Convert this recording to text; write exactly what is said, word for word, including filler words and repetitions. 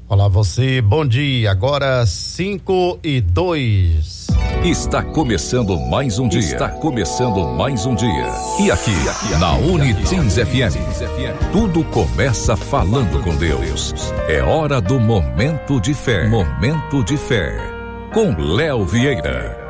Olá você, bom dia, agora cinco e dois. Está começando mais um dia. Está começando mais um dia. E aqui, na Unitins F M, tudo começa falando com Deus. É hora do Momento de Fé. Momento de Fé. Com Léo Vieira.